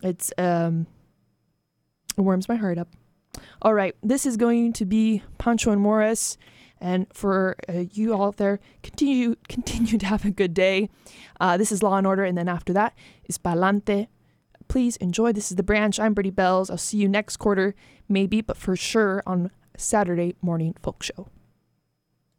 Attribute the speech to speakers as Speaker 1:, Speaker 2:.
Speaker 1: it warms my heart up. All right, this is going to be Pancho and Morris, and for you all out there, continue to have a good day. This is Law and Order, and then after that is Palante. Please enjoy. This is The Branch. I'm Brittany Bells. I'll see you next quarter, maybe, but for sure on Saturday morning folk show.